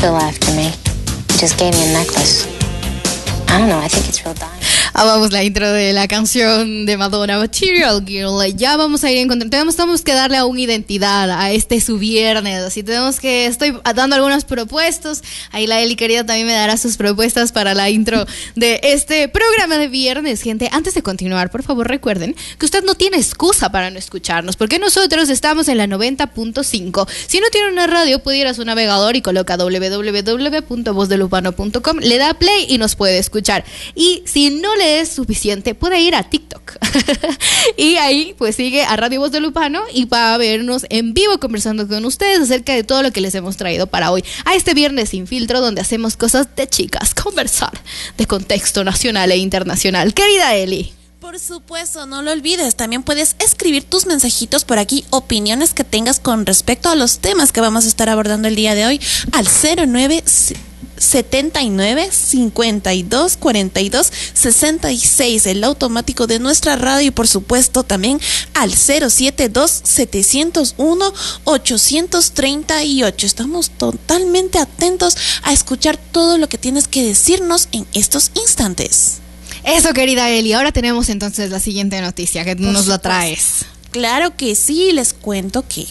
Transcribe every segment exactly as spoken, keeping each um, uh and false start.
still after me. He just gave me a necklace. I don't know, I think it's real dying. Amamos la intro de la canción de Madonna, Material Girl. Ya vamos a ir encontrando, tenemos, tenemos que darle aún identidad a este su viernes, así tenemos que, estoy dando algunas propuestas, ahí la Eli querida también me dará sus propuestas para la intro de este programa de viernes. Gente, antes de continuar, por favor recuerden que usted no tiene excusa para no escucharnos, porque nosotros estamos en la noventa punto cinco. Si no tiene una radio, puede ir a su navegador y coloca doble u doble u doble u punto voz de lupano punto com, le da play y nos puede escuchar. Y si no le es suficiente, puede ir a TikTok y ahí pues sigue a Radio Voz de Lupano y va a vernos en vivo conversando con ustedes acerca de todo lo que les hemos traído para hoy, a este viernes sin filtro, donde hacemos cosas de chicas, conversar de contexto nacional e internacional. Querida Eli, por supuesto, no lo olvides, también puedes escribir tus mensajitos por aquí, opiniones que tengas con respecto a los temas que vamos a estar abordando el día de hoy al cero nueve setenta y nueve, cincuenta y dos, cuarenta y dos, sesenta y seis, el automático de nuestra radio, y por supuesto también al cero siete dos, setecientos uno, ochocientos treinta y ocho. Estamos totalmente atentos a escuchar todo lo que tienes que decirnos en estos instantes. Eso, querida Eli. Ahora tenemos entonces la siguiente noticia que nos la traes. Claro que sí, les cuento que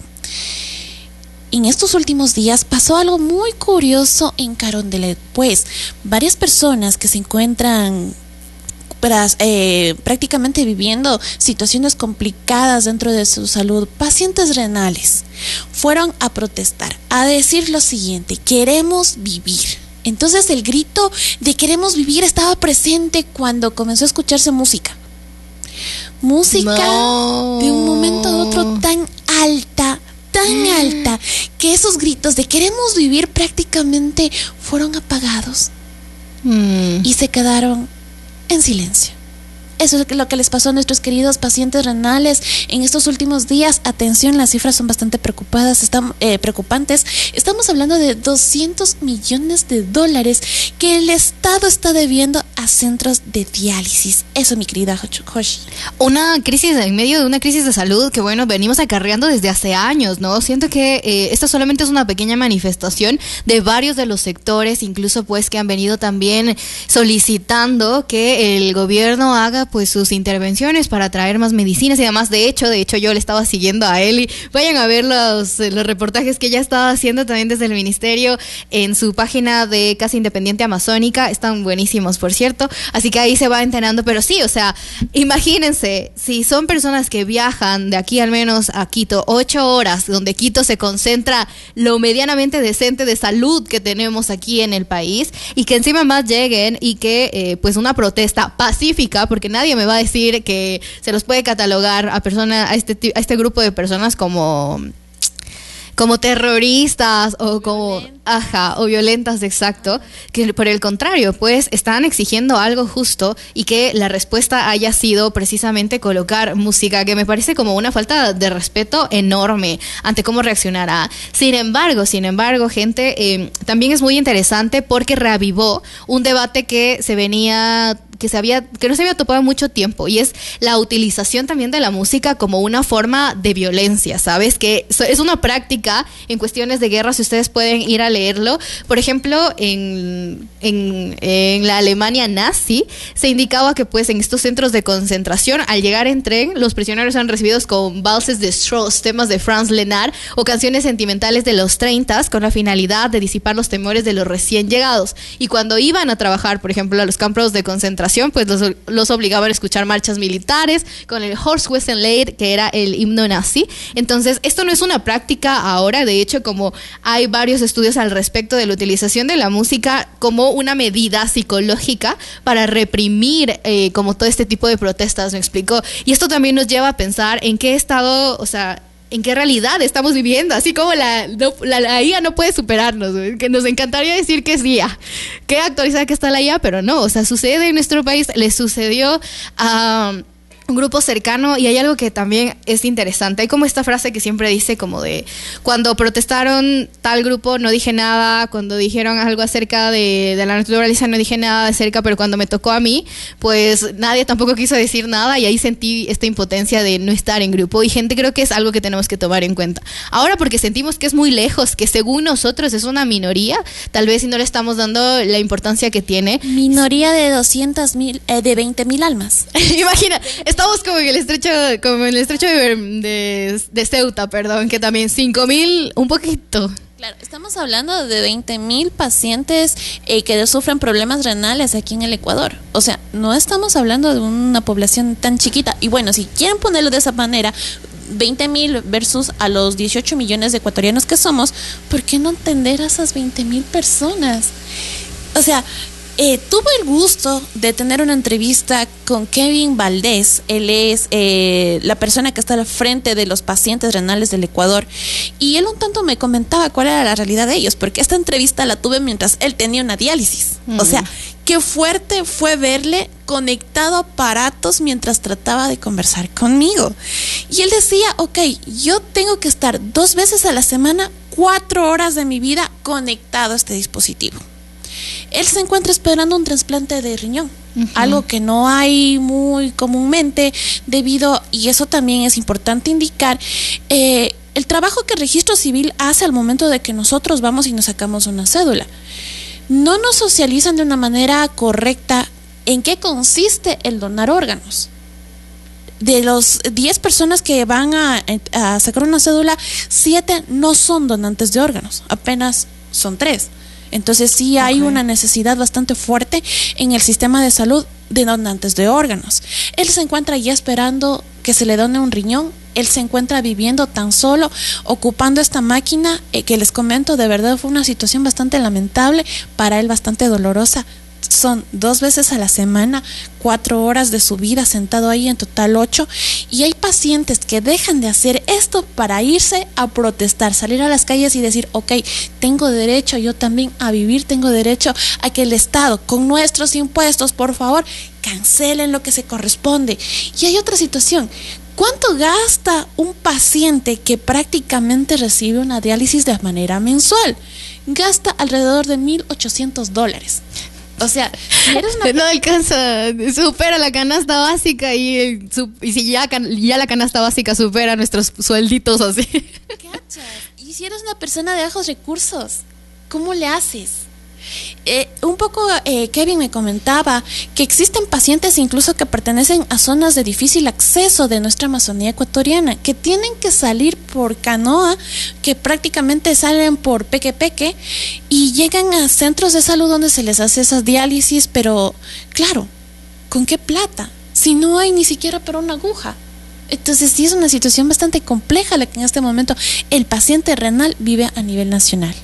en estos últimos días pasó algo muy curioso en Carondelet, pues varias personas que se encuentran eh, prácticamente viviendo situaciones complicadas dentro de su salud, pacientes renales, fueron a protestar, a decir lo siguiente: queremos vivir. Entonces el grito de queremos vivir estaba presente cuando comenzó a escucharse música. Música no. De un momento a otro tan alta, tan alta, que esos gritos de queremos vivir prácticamente fueron apagados mm. y se quedaron en silencio. Eso es lo que les pasó a nuestros queridos pacientes renales en estos últimos días. Atención, las cifras son bastante preocupadas, están, eh, preocupantes. Estamos hablando de doscientos millones de dólares que el Estado está debiendo a centros de diálisis. Eso, mi querida Joshi. Una crisis en medio de una crisis de salud que, bueno, venimos acarreando desde hace años, ¿no? Siento que eh, esta solamente es una pequeña manifestación de varios de los sectores, incluso pues que han venido también solicitando que el gobierno haga pues sus intervenciones para traer más medicinas y demás. De hecho, de hecho yo le estaba siguiendo a Eli. Vayan a ver los, los reportajes que ella estaba haciendo también desde el ministerio en su página de Casa Independiente Amazónica. Están buenísimos, por cierto. Así que ahí se va enterando. Pero sí, o sea, imagínense, si son personas que viajan de aquí al menos a Quito, ocho horas, donde Quito se concentra lo medianamente decente de salud que tenemos aquí en el país, y que encima más lleguen y que eh, pues una protesta pacífica, porque nadie me va a decir que se los puede catalogar a persona, a este a este grupo de personas como como terroristas o como ajá, o violentas, exacto, que por el contrario, pues están exigiendo algo justo, y que la respuesta haya sido precisamente colocar música, que me parece como una falta de respeto enorme ante cómo reaccionará. Sin embargo, sin embargo, gente, eh, también es muy interesante porque reavivó un debate que se venía que se había que no se había topado mucho tiempo, y es la utilización también de la música como una forma de violencia, ¿sabes? Que es una práctica en cuestiones de guerra, si ustedes pueden ir a leerlo. Por ejemplo, en, en, en la Alemania nazi se indicaba que pues en estos centros de concentración, al llegar en tren, los prisioneros eran recibidos con valses de Strauss, temas de Franz Lennart o canciones sentimentales de los treinta, con la finalidad de disipar los temores de los recién llegados. Y cuando iban a trabajar, por ejemplo, a los campos de concentración, pues los, los obligaban a escuchar marchas militares con el Horst-Wessel-Lied, que era el himno nazi. Entonces, esto no es una práctica ahora. De hecho, como hay varios estudios al respecto de la utilización de la música como una medida psicológica para reprimir eh, como todo este tipo de protestas, ¿me explico? Y esto también nos lleva a pensar en qué estado, o sea, en qué realidad estamos viviendo, así como la, no, la, la I A no puede superarnos, ¿no? Que nos encantaría decir que es I A, que actualizada que está la I A, pero no, o sea, sucede en nuestro país, le sucedió a... un grupo cercano, y hay algo que también es interesante. Hay como esta frase que siempre dice como de cuando protestaron tal grupo no dije nada, cuando dijeron algo acerca de, de la naturaleza no dije nada acerca, pero cuando me tocó a mí, pues nadie tampoco quiso decir nada, y ahí sentí esta impotencia de no estar en grupo. Y gente, creo que es algo que tenemos que tomar en cuenta. Ahora, porque sentimos que es muy lejos, que según nosotros es una minoría, tal vez si no le estamos dando la importancia que tiene. Minoría de doscientos mil, eh, de veinte mil almas. Imagina, estamos como en el estrecho, como en el estrecho de, de, de Ceuta, perdón, que también cinco mil, un poquito. Claro, estamos hablando de veinte mil pacientes eh, que sufren problemas renales aquí en el Ecuador. O sea, no estamos hablando de una población tan chiquita. Y bueno, si quieren ponerlo de esa manera, veinte mil versus a los dieciocho millones de ecuatorianos que somos, ¿por qué no entender a esas veinte mil personas? O sea, Eh, tuve el gusto de tener una entrevista con Kevin Valdés. Él es eh, la persona que está al frente de los pacientes renales del Ecuador, y él un tanto me comentaba cuál era la realidad de ellos, porque esta entrevista la tuve mientras él tenía una diálisis. Mm. O sea, qué fuerte fue verle conectado a aparatos mientras trataba de conversar conmigo. Y él decía, ok, yo tengo que estar dos veces a la semana, cuatro horas de mi vida conectado a este dispositivo. Él se encuentra esperando un trasplante de riñón, uh-huh. algo que no hay muy comúnmente debido, y eso también es importante indicar, eh, el trabajo que el registro civil hace al momento de que nosotros vamos y nos sacamos una cédula. No nos socializan de una manera correcta en qué consiste el donar órganos. De los diez personas que van a, a sacar una cédula, siete no son donantes de órganos, apenas son tres. Entonces sí hay okay. una necesidad bastante fuerte en el sistema de salud de donantes de órganos. Él se encuentra ya esperando que se le done un riñón. Él se encuentra viviendo tan solo, ocupando esta máquina, eh, que les comento, de verdad fue una situación bastante lamentable, para él bastante dolorosa. Son dos veces a la semana, cuatro horas de su vida sentado ahí, en total ocho. Y hay pacientes que dejan de hacer esto para irse a protestar, salir a las calles y decir, ok, tengo derecho yo también a vivir, tengo derecho a que el Estado, con nuestros impuestos, por favor, cancelen lo que se corresponde. Y hay otra situación. ¿Cuánto gasta un paciente que prácticamente recibe una diálisis de manera mensual? Gasta alrededor de mil ochocientos dólares. O sea, si eres una... no alcanza, supera la canasta básica, y, y si ya, ya la canasta básica supera nuestros suelditos así. ¿Cachas? Y si eres una persona de bajos recursos, ¿cómo le haces? Eh, un poco eh, Kevin me comentaba que existen pacientes incluso que pertenecen a zonas de difícil acceso de nuestra Amazonía ecuatoriana, que tienen que salir por canoa, que prácticamente salen por peque peque y llegan a centros de salud donde se les hace esas diálisis, pero claro, ¿con qué plata? Si no hay ni siquiera para una aguja. Entonces sí es una situación bastante compleja la que en este momento el paciente renal vive a nivel nacional.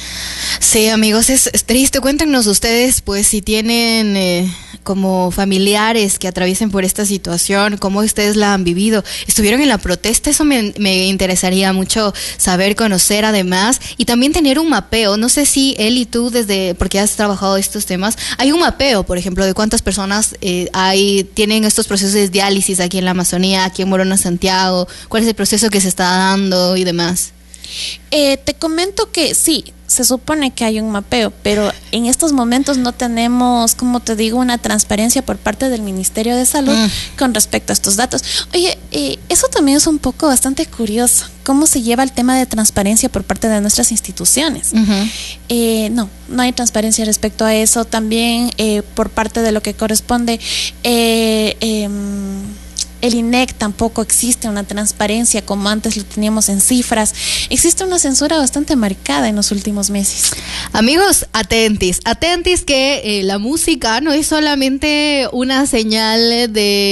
Sí, amigos, es, es triste. Cuéntenos ustedes, pues, si tienen eh, como familiares que atraviesen por esta situación, cómo ustedes la han vivido. ¿Estuvieron en la protesta? Eso me, me interesaría mucho saber, conocer además, y también tener un mapeo. No sé si él y tú, desde, porque has trabajado estos temas, hay un mapeo, por ejemplo, de cuántas personas eh, hay, tienen estos procesos de diálisis aquí en la Amazonía, aquí en Morona, Santiago, cuál es el proceso que se está dando y demás. Eh, te comento que sí, se supone que hay un mapeo, pero en estos momentos no tenemos, como te digo, una transparencia por parte del Ministerio de Salud mm. con respecto a estos datos. Oye, eh, eso también es un poco bastante curioso, cómo se lleva el tema de transparencia por parte de nuestras instituciones. Uh-huh. eh, no, no hay transparencia respecto a eso. También eh, por parte de lo que corresponde eh, eh, el I N E C tampoco existe una transparencia como antes lo teníamos en cifras. Existe una censura bastante marcada en los últimos meses. Amigos, atentis, atentis que eh, la música no es solamente una señal de